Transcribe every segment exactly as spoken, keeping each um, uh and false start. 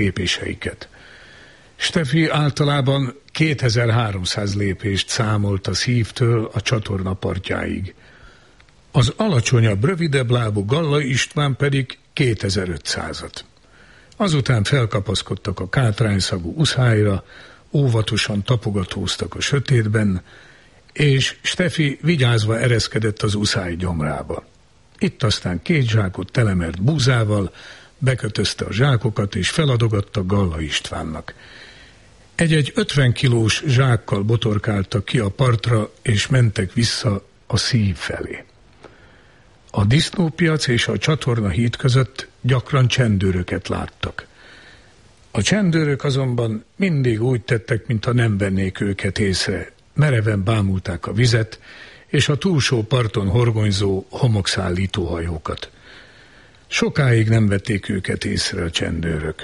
lépéseiket. Steffi általában kétezer-háromszáz lépést számolt a szívtől a csatorna partjáig. Az alacsonyabb, rövidebb lábú Galla István pedig kétezer-ötszázat. Azután felkapaszkodtak a kátrányszagú uszályra, óvatosan tapogatóztak a sötétben, és Steffi vigyázva ereszkedett az uszály gyomrába. Itt aztán két zsákot telemert búzával, bekötözte a zsákokat és feladogatta Galla Istvánnak. Egy-egy ötven kilós zsákkal botorkáltak ki a partra, és mentek vissza a szív felé. A disznópiac és a csatorna híd között gyakran csendőröket láttak. A csendőrök azonban mindig úgy tettek, mintha nem vennék őket észre, mereven bámulták a vizet és a túlsó parton horgonyzó homokszállító hajókat. Sokáig nem vették őket észre a csendőrök.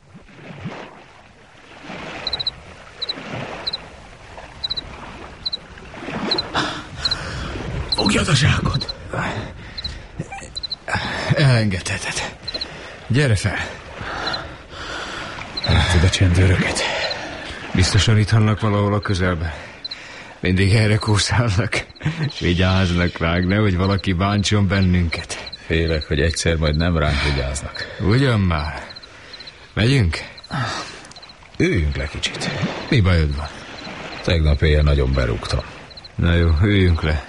Fogjad a zsákot! Elengedheted. Gyere fel! Látod a csendőröket? Biztosan itt vannak valahol a közelben. Mindig erre kúszálnak. Vigyáznak ránk, nehogy valaki bántson bennünket. Félek, hogy egyszer majd nem ránk vigyáznak. Ugyan már. Megyünk? Üljünk le kicsit. Mi bajod van? Tegnap éjjel nagyon berúgtam. Na jó, üljünk le.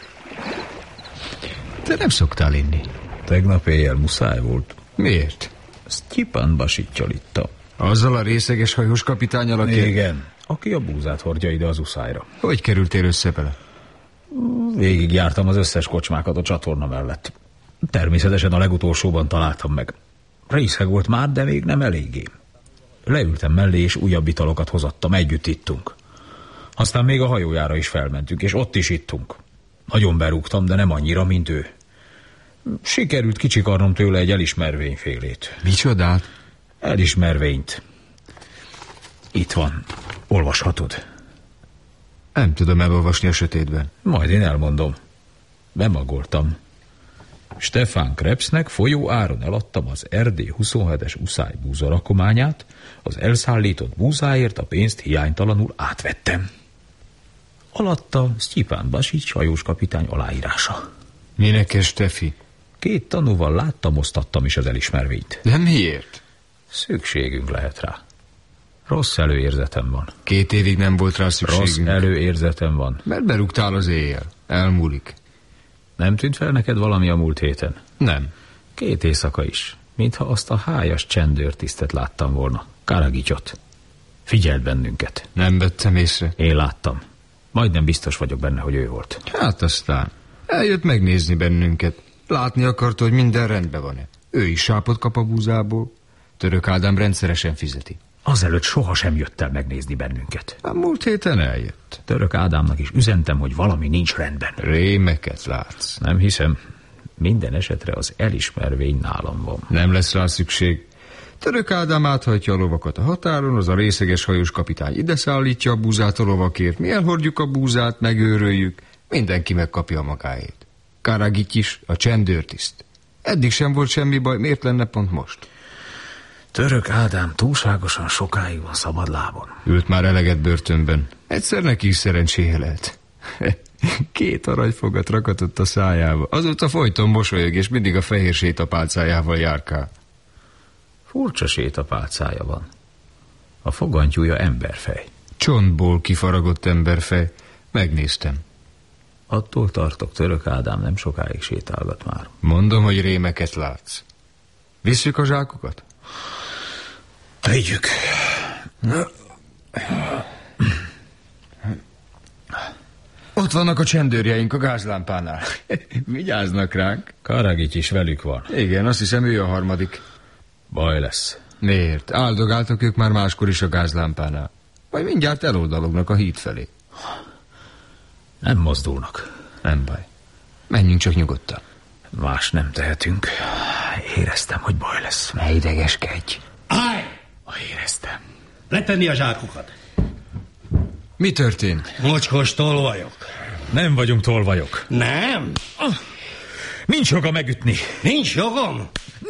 Te nem szoktál inni? Tegnap éjjel muszáj volt. Miért? Sztyipán Basittyal ittam. Azzal a részeges hajós kapitánnyal, aki... Igen, aki a búzát hordja ide az uszályra. Hogy kerültél össze vele? Végig jártam az összes kocsmákat a csatorna mellett. Természetesen a legutolsóban találtam meg. Részeg volt már, de még nem eléggé. Leültem mellé, és újabb italokat hozattam, együtt ittunk. Aztán még a hajójára is felmentünk, és ott is ittunk. Nagyon berúgtam, de nem annyira, mint ő. Sikerült kicsikarnom tőle egy elismervényfélét. Micsodát? Elismervényt. Itt van. Olvashatod. Nem tudom elolvasni a sötétben. Majd én elmondom. Bemagoltam. Stefán Krebsnek folyó áron eladtam az er dé huszonhetes uszály búzarakományát, az elszállított búzáért a pénzt hiánytalanul átvettem. Alatta Sztyipán Basitty hajós kapitány aláírása. Minek, Steffi? Két tanúval láttam-osztattam is az elismervényt. De miért? Szükségünk lehet rá. Rossz előérzetem van. Két évig nem volt rá szükségünk. Rossz előérzetem van. Mert berúgtál az éjjel. Elmúlik. Nem tűnt fel neked valami a múlt héten? Nem. Két éjszaka is. Mintha azt a hájas csendőrtisztet láttam volna. Karagicsot. Figyelt bennünket. Nem vettem észre. Én láttam. Majdnem biztos vagyok benne, hogy ő volt. Hát aztán. Eljött megnézni bennünket. Látni akarta, hogy minden rendben van-e. Ő is sápot kap a búzából. Török Ádám rendszeresen fizeti. Azelőtt sohasem jött el megnézni bennünket. A múlt héten eljött. Török Ádámnak is üzentem, hogy valami nincs rendben. Rémeket látsz. Nem hiszem. Minden esetre az elismervény nálam van. Nem lesz rá szükség. Török Ádám áthajtja a lovakat a határon, az a részeges hajós kapitány ide szállítja a búzát a lovakért. Mi elhordjuk a búzát, megőröljük. Mindenki megkapja a magáét. Karagics is, a csendőrtiszt. Eddig sem volt semmi baj, miért lenne pont most? Török Ádám túlságosan sokáig van szabadlábon. Ült már eleget börtönben. Egyszer neki is szerencséje lehet. Két aranyfogat rakatott a szájába. Azóta folyton mosolyog, és mindig a fehér sétapálcájával járkál. Furcsa sétapálcája van. A fogantyúja emberfej. Csontból kifaragott emberfej. Megnéztem. Attól tartok, Török Ádám nem sokáig sétálgat már. Mondom, hogy rémeket látsz. Visszük a zsákokat? Tegyük. Ott vannak a csendőrjeink a gázlámpánál. Vigyáznak ránk. Karagics is velük van. Igen, azt hiszem ő a harmadik. Baj lesz. Miért? Áldogáltak ők már máskor is a gázlámpánál. Majd mindjárt eloldalognak a híd felé. Nem mozdulnak. Nem baj. Menjünk csak nyugodtan. Más nem tehetünk. Éreztem, hogy baj lesz. Ne idegeskedj. Állj! Éreztem. Letenni a zsákokat. Mi történt? Mocskos tolvajok. Nem vagyunk tolvajok. Nem? Ah, nincs joga megütni. Nincs jogom? Mi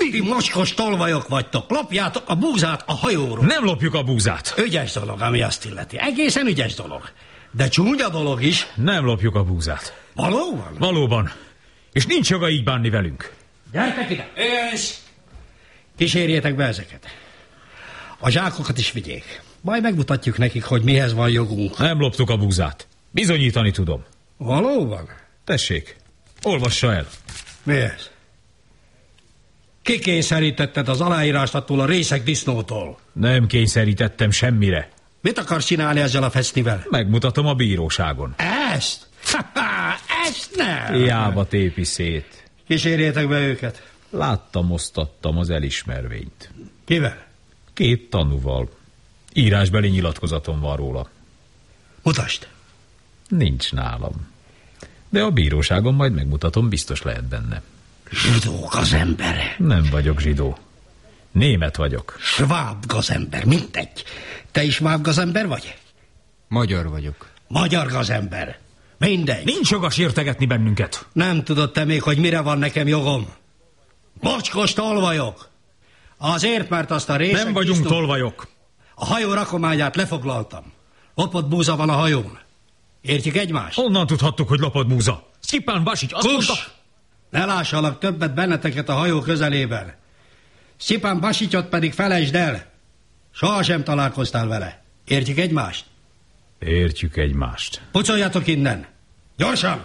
Ti mocskos tolvajok vagytok. Lopjátok a búzát a hajóról. Nem lopjuk a búzát. Ügyes dolog, ami azt illeti. Egészen ügyes dolog. De csúnya dolog is. Nem lopjuk a búzát. Valóban? Valóban. És nincs joga így bánni velünk. Gyertek ide. És kísérjétek be ezeket. A zsákokat is vigyék. Majd megmutatjuk nekik, hogy mihez van jogunk. Nem loptuk a búzát. Bizonyítani tudom. Valóban? Tessék, olvassa el. Mi ez? Kikényszerítetted az aláírást attól a részeg disznótól. Nem kényszerítettem semmire. Mit akarsz csinálni ezzel a fesztivel? Megmutatom a bíróságon. Ezt? Ha-ha, ezt nem! Hiába tépi szét. Kísérjétek be őket. Láttam, osztattam az elismervényt. Kivel? Két tanúval. Írásbeli nyilatkozatom van róla. Mutasd. Nincs nálam. De a bíróságon majd megmutatom, biztos lehet benne. Zsidó gazember. Nem vagyok zsidó. Német vagyok. Sváb gazember, mindegy. Te is sváb gazember vagy? Magyar vagyok. Magyar gazember. Mindegy. Nincs joga sértegetni bennünket. Nem tudod te még, hogy mire van nekem jogom? Mocskos tolvajok. Azért, mert azt a részeg... Nem vagyunk disznó... tolvajok. A hajó rakományát lefoglaltam. Lopott búza van a hajón. Értjük egymást? Honnan tudhattuk, hogy lopott búza? Szipán Basics azt Kus! mondta... Ne lássalak többet benneteket a hajó közelében. Szipán Basicsot pedig felejtsd el. Sohasem találkoztál vele. Értjük egymást? Értjük egymást. Pucoljatok innen. Gyorsan!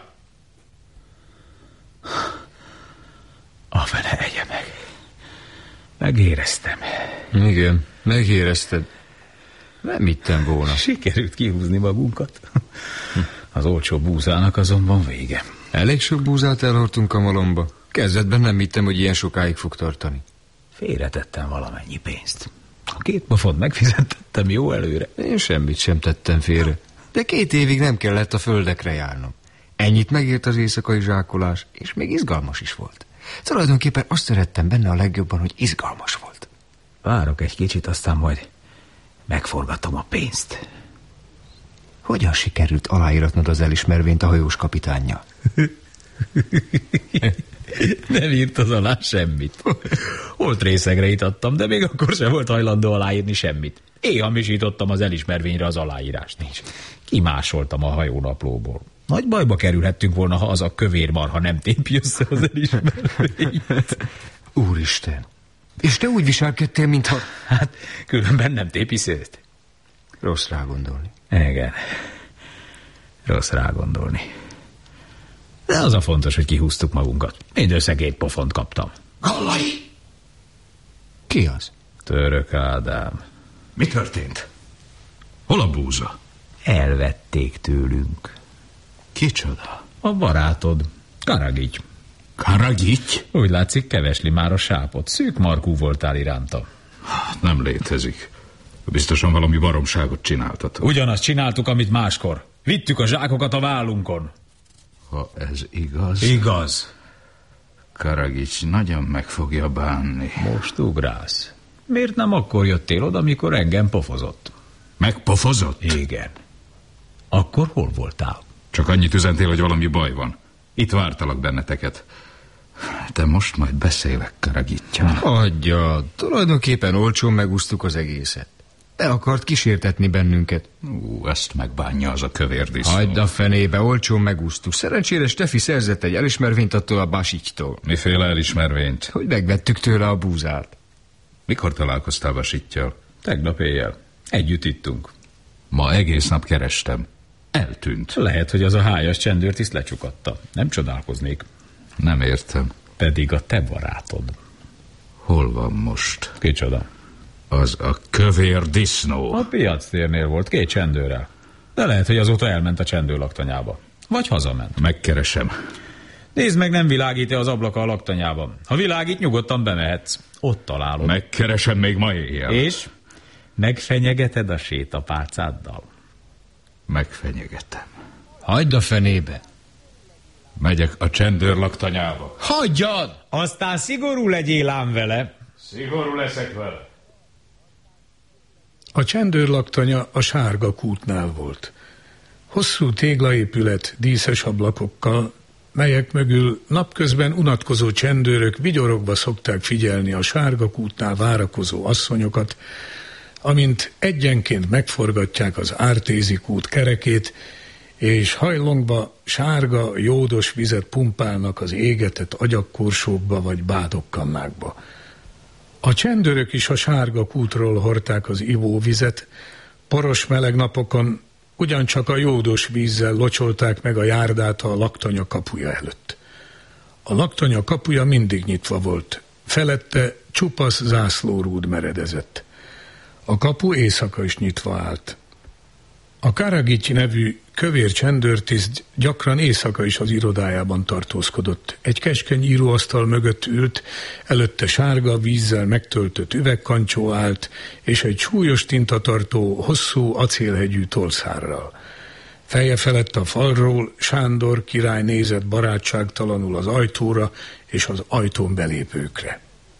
A fele egye meg. Megéreztem. Igen, megérezted. Nem hittem volna. Sikerült kihúzni magunkat. Az olcsó búzának azonban vége. Elég sok búzát elhordtunk a malomba. Kezdetben nem hittem, hogy ilyen sokáig fog tartani. Félretettem valamennyi pénzt. A két pofont megfizettettem jó előre. Én semmit sem tettem félre. De két évig nem kellett a földekre járnom. Ennyit megért az éjszakai zsákolás, és még izgalmas is volt. Tulajdonképpen azt szerettem benne a legjobban, hogy izgalmas volt. Várok egy kicsit, aztán majd megforgatom a pénzt. Hogyan sikerült aláíratnod az elismervényt a hajós kapitánnyal? Nem írt az alá semmit. Holt részegre itattam, de még akkor sem volt hajlandó aláírni semmit. Én hamisítottam az elismervényre az aláírást nincs. Kimásoltam a hajónaplóból. Nagy bajba kerülhettünk volna, ha az a kövér marha nem tépi össze az elismervényt. Úristen! És te úgy viselkedtél, mintha... Hát, különben nem tépi szét. Rossz rágondolni. Igen. Rossz rágondolni. De az a fontos, hogy kihúztuk magunkat. Mindössze két pofont kaptam. Gallai! Ki az? Török Ádám. Mi történt? Hol a búza? Elvették tőlünk. Kicsoda? A barátod. Karagics. Karagics? Úgy látszik, kevesli már a sápot. Szűk markú voltál iránta. Nem létezik. Biztosan valami baromságot csináltatok. Ugyanazt csináltuk, amit máskor. Vittük a zsákokat a vállunkon. Ha ez igaz... Igaz. Karagics nagyon meg fogja bánni. Most ugrálsz. Miért nem akkor jöttél oda, amikor engem pofozott? Megpofozott? Igen. Akkor hol voltál? Csak annyit üzentél, hogy valami baj van. Itt vártalak benneteket. De most majd beszélek Karagiccsal. Adja, tulajdonképpen olcsón megúsztuk az egészet. Be akart kísértetni bennünket. Ú, ezt megbánja az a kövér disznó. Hagyd a fenébe, olcsón megúsztuk. Szerencsére Stefi szerzett egy elismervényt attól a Basicstól. Miféle elismervényt? Hogy megvettük tőle a búzát. Mikor találkoztál Basictjal? Tegnap éjjel. Együtt ittunk. Ma egész nap kerestem. Eltűnt. Lehet, hogy az a hájas csendőrtiszt lecsukatta. Nem csodálkoznék. Nem értem. Pedig a te barátod. Hol van most? Kicsoda? Az a kövér disznó. A piactérnél volt, két csendőrrel. De lehet, hogy azóta elment a csendőr laktanyába. Vagy hazament. Megkeresem. Nézd meg, nem világít-e az ablaka a laktanyában. Ha világít, nyugodtan bemehetsz. Ott találod. Megkeresem még ma éjjel. És? Megfenyegeted a sétapálcáddal? Megfenyegetem. Hagyd a fenébe. Megyek a csendőr laktanyába. Hagyjad! Aztán szigorú legyél ám vele. Szigorú leszek vele. A csendőr laktanya a Sárga kútnál volt. Hosszú téglaépület díszes ablakokkal, melyek mögül napközben unatkozó csendőrök vigyorogva szokták figyelni a sárga kútnál várakozó asszonyokat, amint egyenként megforgatják az Ártézi kút kerekét, és hajlongva sárga, jódos vizet pumpálnak az égetett agyagkorsókba vagy bádokkannákba. A csendőrök is a sárga kútról hordták az ivóvizet, poros meleg napokon ugyancsak a jódos vízzel locsolták meg a járdát a laktanya kapuja előtt. A laktanya kapuja mindig nyitva volt, felette csupasz zászlórúd meredezett. A kapu éjszaka is nyitva állt. A Karagics nevű kövér csendőrtiszt gyakran éjszaka is az irodájában tartózkodott. Egy keskeny íróasztal mögött ült, előtte sárga vízzel megtöltött üvegkancsó állt, és egy súlyos tintatartó, hosszú acélhegyű tolszárral. Feje felett a falról Sándor király nézett barátságtalanul az ajtóra és az ajtón belépőkre.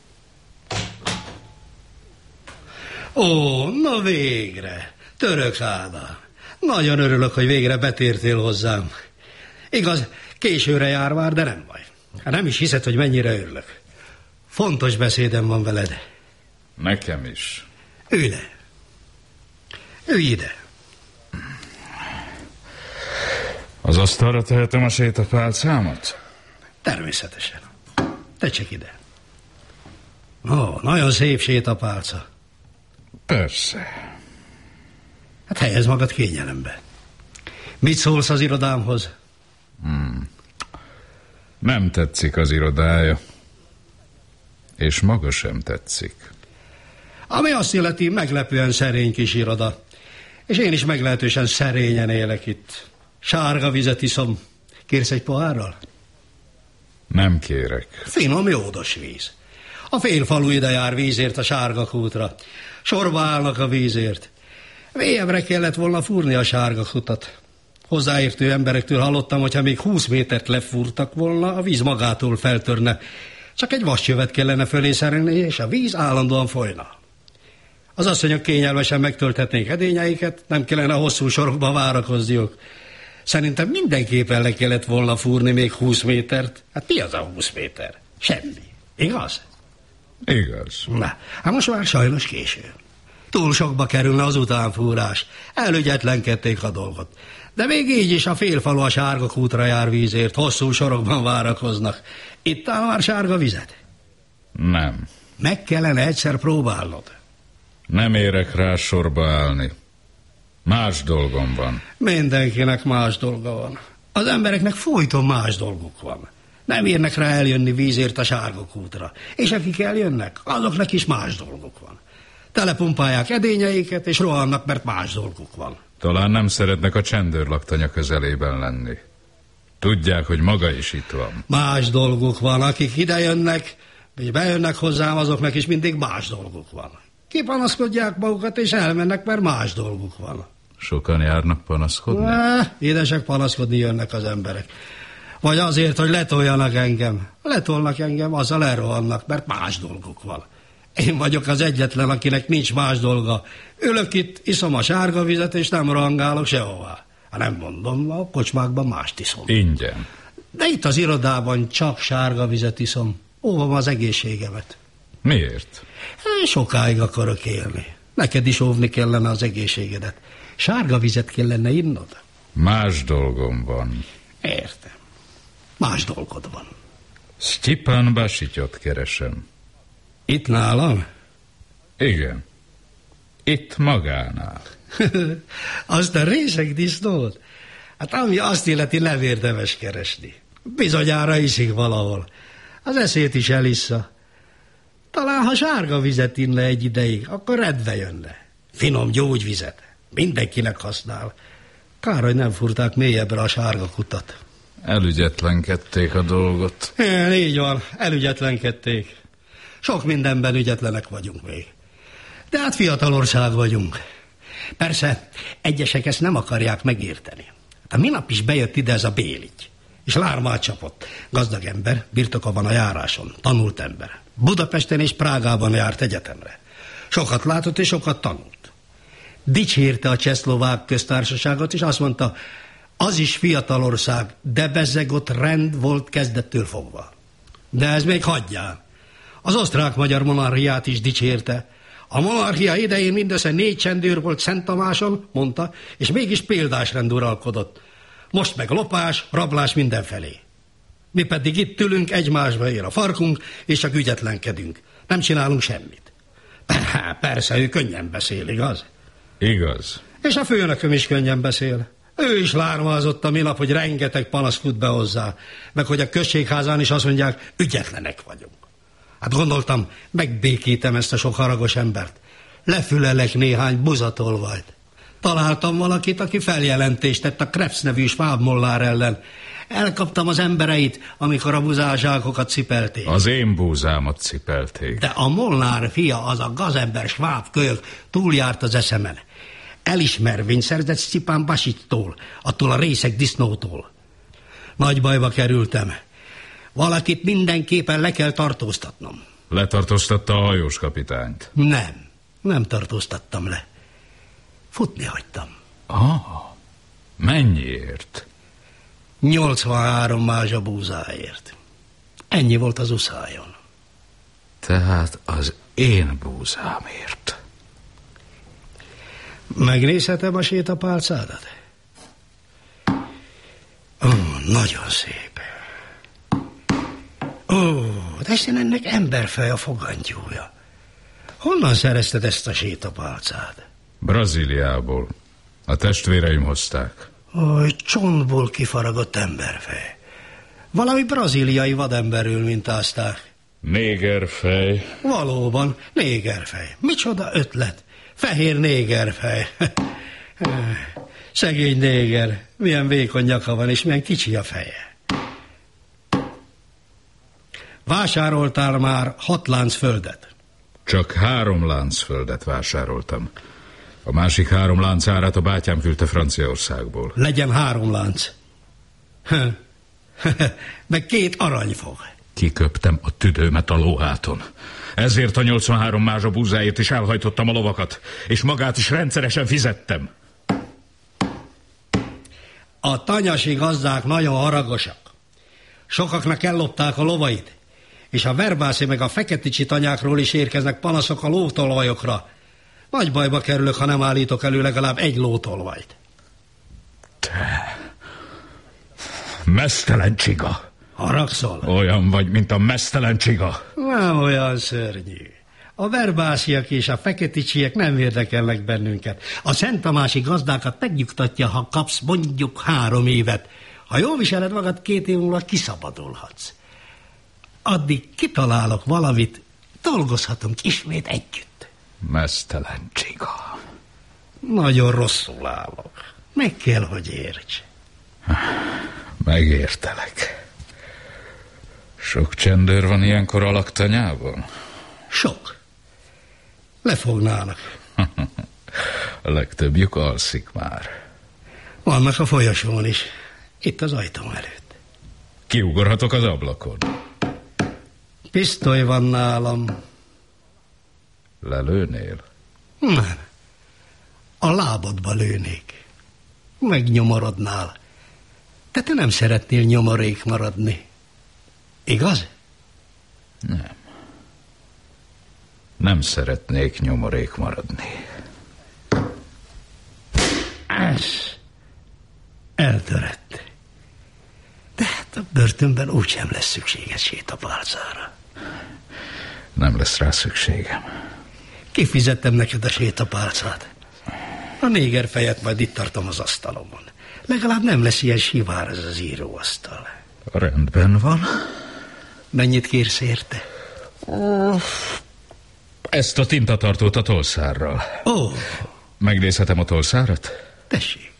Ó, na végre! Török Ádám! Nagyon örülök, hogy végre betértél hozzám. Igaz, későre jár már, de nem baj. Hát nem is hiszed, hogy mennyire örülök. Fontos beszédem van veled. Nekem is. Ülj le. Ülj ide. Az asztalra tehetem a sétapálcámat? Természetesen. Te csak ide. Ó, nagyon szép sétapálca. Persze. Hát helyezd magad kényelembe. Mit szólsz az irodámhoz? Hmm. Nem tetszik az irodája. És maga sem tetszik. Ami azt illeti, meglepően szerény kis iroda. És én is meglehetősen szerényen élek itt. Sárga vizet iszom. Kérsz egy pohárral? Nem kérek. Finom, jódos víz. A fél falu ide jár vízért a sárga kútra. Sorba állnak a vízért. Mélyebbre kellett volna fúrni a sárga kutat. Hozzáértő emberektől hallottam, hogyha még húsz métert lefúrtak volna, a víz magától feltörne. Csak egy vascsövet kellene fölé szerelni, és a víz állandóan folyna. Az asszonyok kényelmesen megtölthetnék edényeiket, nem kellene hosszú sorokba várakozniuk. Szerintem mindenképpen le kellett volna fúrni még húsz métert. Hát mi az a húsz méter? Semmi. Igaz? Igaz. Na, hát most már sajnos késő. Túl sokba kerülne az utánfúrás. Elügyetlenkedték a dolgot. De még így is a félfalu a sárga kútra jár vízért. Hosszú sorokban várakoznak. Itt áll már sárga vizet? Nem. Meg kellene egyszer próbálnod. Nem érek rá sorba állni. Más dolgom van. Mindenkinek más dolga van. Az embereknek folyton más dolguk van. Nem érnek rá eljönni vízért a sárga kútra. És akik eljönnek, azoknak is más dolguk van. Telepumpálják edényeiket, és rohannak, mert más dolguk van. Talán nem szeretnek a csendőrlaktanya közelében lenni. Tudják, hogy maga is itt van. Más dolguk van. Akik idejönnek, és bejönnek hozzám, azoknak is mindig más dolguk van. Kipanaszkodják magukat, és elmennek, mert más dolguk van. Sokan járnak panaszkodni? Ne, édesek, panaszkodni jönnek az emberek. Vagy azért, hogy letoljanak engem. Letolnak engem, azzal elrohannak, mert más dolguk van. Én vagyok az egyetlen, akinek nincs más dolga. Ülök itt, iszom a sárga vizet, és nem rohangálok sehová. Ha nem mondom, a kocsmákban mást iszom. Ingyen. De itt az irodában csak sárga vizet iszom. Óvom az egészségemet. Miért? Sokáig akarok élni. Neked is óvni kellene az egészségedet. Sárga vizet kellene innod. Más dolgom van. Értem. Más dolgod van. Sztyipán Basityot keresem. Itt nálam? Igen. Itt magánál. Azt a részeg disznót? Hát ami azt illeti, nem érdemes keresni. Bizonyára iszik valahol. Az eszét is elissza. Talán, ha sárga vizet inne egy ideig, akkor rendbe jönne. Finom gyógyvizet. Mindenkinek használ. Kár, hogy nem furták mélyebbre a sárga kutat. Elügyetlenkedték a dolgot. É, így van, elügyetlenkedték. Sok mindenben ügyetlenek vagyunk még. De hát fiatal ország vagyunk. Persze, egyesek ezt nem akarják megérteni. Hát a minap is bejött ide ez a Béligy, és lármát csapott. Gazdag ember, birtoka van a járáson, tanult ember. Budapesten és Prágában járt egyetemre. Sokat látott és sokat tanult. Dicsérte a Csehszlovák köztársaságot, és azt mondta, Az is fiatal ország, de bezzeg ott rend volt kezdettől fogva. De ez még hagyján. Az osztrák-magyar monarchiát is dicsérte. A monarchia idején mindössze négy csendőr volt Szent Tamáson, mondta, és mégis példásrend uralkodott. Most meg lopás, rablás mindenfelé. Mi pedig itt ülünk, egymásba ér a farkunk, és csak ügyetlenkedünk. Nem csinálunk semmit. Persze, ő könnyen beszél, igaz? Igaz. És a főnököm is könnyen beszél. Ő is lármázott a minap, hogy rengeteg panasz fut be hozzá, meg hogy a községházán is azt mondják, ügyetlenek vagyunk. Hát gondoltam, megbékítem ezt a sok haragos embert. Lefülelek néhány buzatolvajt. Találtam valakit, aki feljelentést tett a Krebs nevű sváb mollár ellen. Elkaptam az embereit, amikor a buzázsákokat cipelték. Az én búzámat cipelték. De a Molnár fia, az a gazember sváb kölyök túljárt az eszemen. Elismervény szerzett Szipán Basittól, attól a részeg disznótól. Nagy bajba kerültem. Valakit mindenképpen le kell tartóztatnom. Letartóztatta a hajós kapitányt? Nem, nem tartóztattam le. Futni hagytam. Ah, mennyiért? nyolcvanhárom mázsa búzáért. Ennyi volt az uszájon. Tehát az én búzámért. Megnézhetem a sétapálcádat? Ó, nagyon szép. Ó, de Isten, ennek emberfej a fogantyúja. Honnan szerezted ezt a sétapálcát? Brazíliából. A testvéreim hozták. Ó, csontból kifaragott emberfej. Valami brazíliai vademberről mintázták. Négerfej. Valóban, négerfej. Micsoda ötlet. Fehér négerfej. Szegény néger. Milyen vékony nyaka van, és milyen kicsi a feje. Vásároltál már hat lánc földet? Csak három láncföldet vásároltam. A másik három lánc árát a bátyám küldte Franciaországból. Legyen három lánc. Meg két aranyfog. Kiköptem a tüdőmet a lóháton. Ezért a nyolcvanhárom mázsa búzáért is elhajtottam a lovakat, és magát is rendszeresen fizettem. A tanyasi gazdák nagyon haragosak. Sokaknak ellopták a lovait, és a verbászi meg a feketicsi tanyákról is érkeznek panaszok a lótolvajokra. Nagy bajba kerülök, ha nem állítok elő legalább egy lótolvajt. Te... meztelen csiga. Haragszol? Olyan vagy, mint a meztelen csiga. Nem olyan szörnyű. A verbásziak és a feketicsiek nem érdekelnek bennünket. A Szent Tamási gazdákat megnyugtatja, ha kapsz mondjuk három évet. Ha jól viseled magad, két év múlva kiszabadulhatsz. Addig kitalálok valamit, dolgozhatunk ismét együtt. Meztelen csiga. Nagyon rosszul állok. Meg kell, hogy érts. Megértelek. Sok csendőr van ilyenkor a laktanyában? Sok. Lefognának. A legtöbbjük alszik már. Vannak a folyosón is. Itt az ajtóm előtt. Kiugorhatok az ablakon? Pisztoly van nálam. Lelőnél? Nem. A lábadba lőnék. Megnyomorodnál. De te nem szeretnél nyomorék maradni. Igaz? Nem. Nem szeretnék nyomorék maradni. Ez eltörött. De hát a börtönben úgysem lesz szükséges sétapálcára. Nem lesz rá szükségem. Kifizettem neked a sétapálcát. A négerfejet majd itt tartom az asztalomon. Legalább nem lesz ilyen sivár ez az íróasztal. Rendben van. Mennyit kérsz érte? Ezt a tintatartót a tolszárral. Ó. Megnézhetem a tolszárat? Tessék.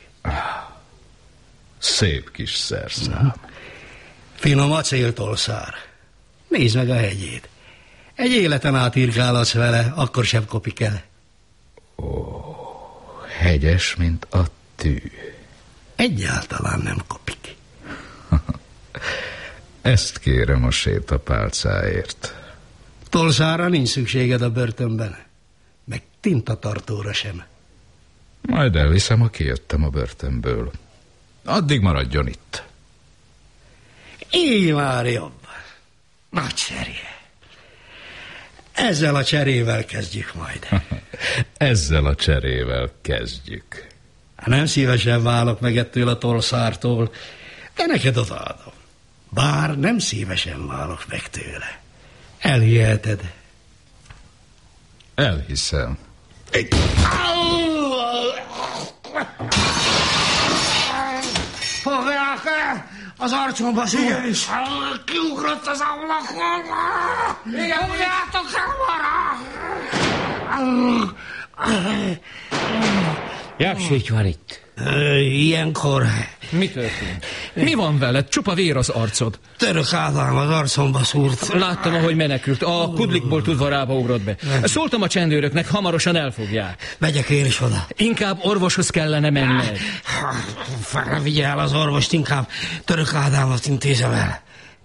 Szép kis szerszám. Finom acéltolszár. Nézd meg a hegyét. Egy életen át irkálhatsz vele, akkor sem kopik el. Ó, hegyes, mint a tű. Egyáltalán nem kopik. Ezt kérem a sétapálcáért. Tolszára nincs szükséged a börtönben. Meg tintatartóra sem. Majd elviszem, ha kijöttem a börtönből. Addig maradjon itt. Így már jobb. Nagy cseré. Ezzel a cserével kezdjük majd. Ezzel a cserével kezdjük. Nem szívesen válok meg ettől a tolszártól, de neked odaadom. Bár nem szívesen válok meg tőle. Elhiheted? Elhiszem. Fogják el! Az arcomba szúr! Kiugrott az ablakon! Igen, fogjátok hamara! Jáksígy van itt. Ilyenkor... Mi történt? Mi van veled? Csupa vér az arcod. Török Ádám az arcomba szúrt. Láttam, ahogy menekült. A kudlikból tudvarába ugrott be. Szóltam a csendőröknek, hamarosan elfogják. Megyek én is oda. Inkább orvoshoz kellene menned. Vigye el az orvost, inkább Török Ádámot intézem el.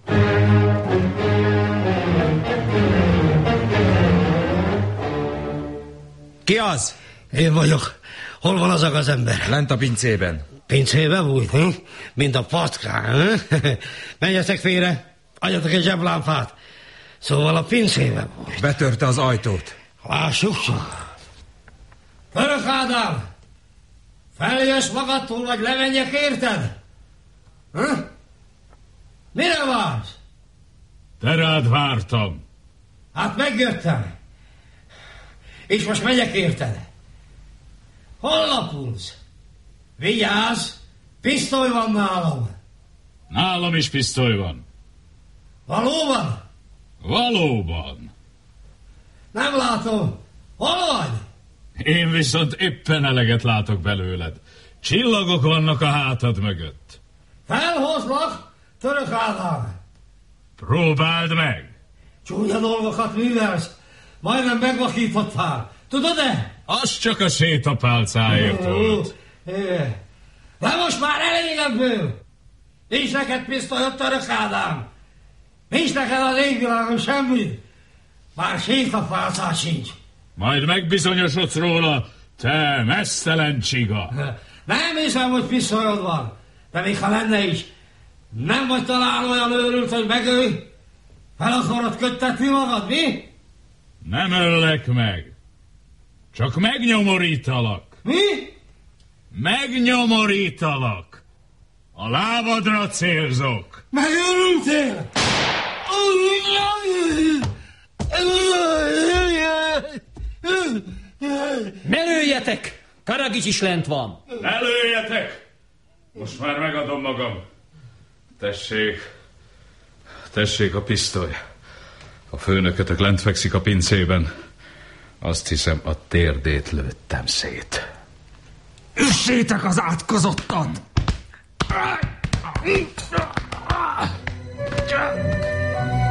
Ki az? Én vagyok. Hol van az a gazember? Lent a pincében. Pincébe bújt, hm? Mint a patkán, hm? Menjetek félre, adjatok egy zseblámpát. Szóval a pincébe bújt. Betörte az ajtót. Lássuk csak. Török Ádám! Feljössz magadtól, vagy lemenjek, érted? Hm? Mire vársz? Te rád vártam. Hát megjöttem. És most megyek, érted? Hol lapulsz? Vigyázz! Pisztoly van nálam! Nálam is pisztoly van. Valóban? Valóban. Nem látom. Hol vagy? Én viszont éppen eleget látok belőled. Csillagok vannak a hátad mögött. Felhozlak, Török Ádám. Próbáld meg. Csúnya dolgokat művelsz. Majdnem megvakítottál. Tudod-e? Az csak a sétapálcáért volt. De most már elég ebből. Nincs neked pisztolyod, Török Ádám. Nincs neked az égvilágon semmi. Már sétapálcát sincs. Majd megbizonyosodsz róla, te mesztelen csiga. Nem hiszem, hogy pisztolyod van. De még ha lenne is, nem vagy talán olyan őrült, hogy megölj? Fel akarod köttetni magad, mi? Nem öllek meg. Csak megnyomorítalak. Mi? Megnyomorítalak. A lábadra célzok. Megőrültél? Ne lőjetek! Karagics is lent van. Ne lőjetek! Most már megadom magam. Tessék. Tessék a pisztoly. A főnökötök lent fekszik a pincében. Azt hiszem, a térdét lőttem szét. Üssétek az átkozottat!